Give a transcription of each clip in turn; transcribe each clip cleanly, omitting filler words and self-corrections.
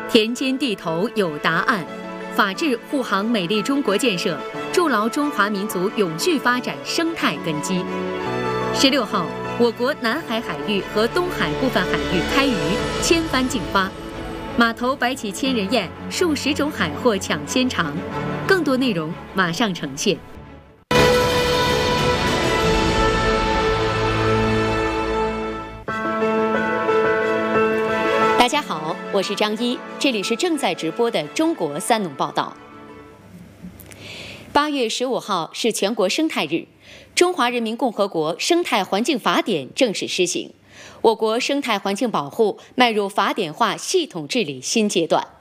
田间地头有答案，法治护航美丽中国建设，筑牢中华民族永续发展生态根基。16号，我国南海海域和东海部分海域开渔，千帆竞发，码头摆起千人宴，数十种海货抢先尝。更多内容马上呈现。大家好，我是张一，这里是正在直播的中国三农报道。8月15号是全国生态日，中华人民共和国生态环境法典正式施行，我国生态环境保护迈入法典化系统治理新阶段。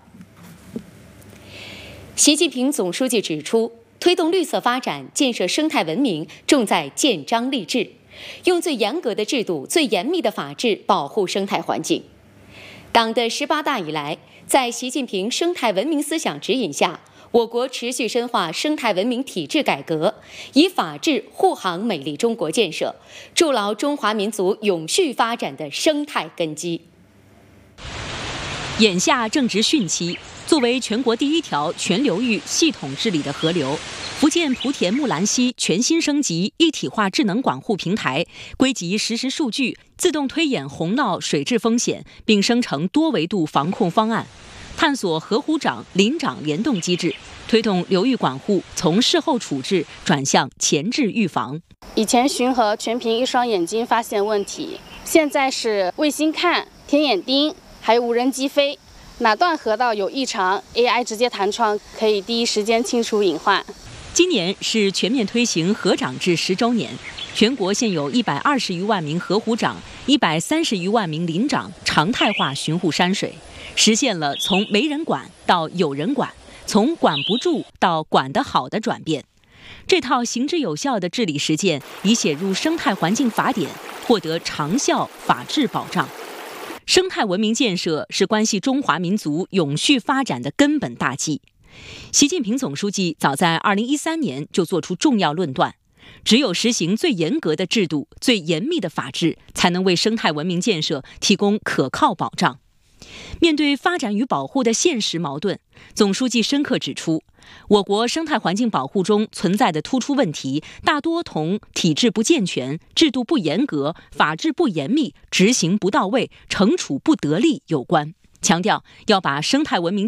习近平总书记指出，推动绿色发展、建设生态文明，重在建章立制，用最严格的制度、最严密的法治保护生态环境。党的18大以来，在习近平生态文明思想指引下，我国持续深化生态文明体制改革，以法治护航美丽中国建设，筑牢中华民族永续发展的生态根基。 眼下正值汛期，作为全国第一条全流域系统治理的河流，福建莆田木兰溪全新升级一体化智能管护平台，归集实时数据，自动推演洪涝水质风险，并生成多维度防控方案，探索河湖长、林长联动机制，推动流域管护从事后处置转向前置预防。 以前巡河全凭一双眼睛发现问题，现在是卫星看、天眼盯，还有无人机飞，哪段河道有异常 ，AI 直接弹窗，可以第一时间清除隐患。 今年是全面推行河长制10周年，全国现有120余万名河湖长、130余万名林长常态化巡护山水，实现了从没人管到有人管，从管不住到管得好的转变。这套行之有效的治理实践已写入生态环境法典，获得长效法治保障。生态文明建设是关系中华民族永续发展的根本大计。习近平总书记早在2013年就作出重要论断，只有实行最严格的制度、最严密的法治，才能为生态文明建设提供可靠保障。面对发展与保护的现实矛盾，总书记深刻指出，我国生态环境保护中存在的突出问题，大多同体制不健全、制度不严格、法治不严密、执行不到位、惩处不得力有关。强调要把生态文明